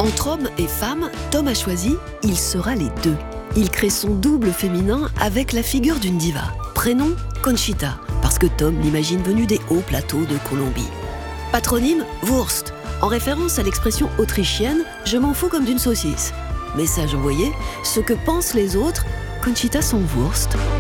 Entre homme et femme, Tom a choisi, il sera les deux. Il crée son double féminin avec la figure d'une diva. Prénom, Conchita, parce que Tom l'imagine venue des hauts plateaux de Colombie. Patronyme, Wurst, en référence à l'expression autrichienne « je m'en fous comme d'une saucisse ». Message envoyé, ce que pensent les autres, Conchita son Wurst.